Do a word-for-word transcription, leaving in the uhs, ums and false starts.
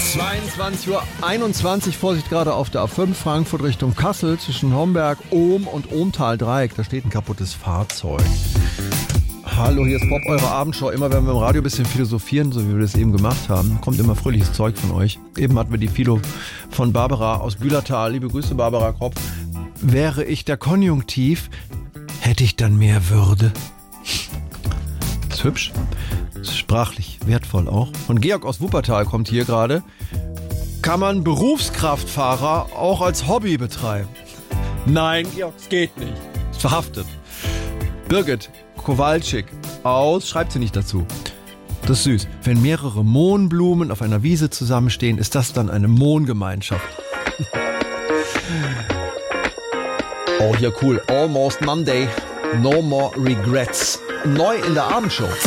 zweiundzwanzig Uhr einundzwanzig, Vorsicht gerade auf der A fünf, Frankfurt Richtung Kassel, zwischen Homberg, Ohm und Ohmtal-Dreieck. Da steht ein kaputtes Fahrzeug. Hallo, hier ist Pop, eure Abendshow. Immer wenn wir im Radio ein bisschen philosophieren, so wie wir das eben gemacht haben, kommt immer fröhliches Zeug von euch. Eben hatten wir die Philo von Barbara aus Bühlertal. Liebe Grüße, Barbara Kropp. Wäre ich der Konjunktiv, hätte ich dann mehr Würde. Ist hübsch. Ist sprachlich wertvoll auch. Von Georg aus Wuppertal kommt hier gerade. Kann man Berufskraftfahrer auch als Hobby betreiben? Nein, Georg, es geht nicht. Ist verhaftet. Birgit Kowalczyk aus, schreibt sie nicht dazu. Das ist süß. Wenn mehrere Mohnblumen auf einer Wiese zusammenstehen, ist das dann eine Mohngemeinschaft. Oh, hier cool. Almost Monday. No more regrets. Neu in der Abendshow.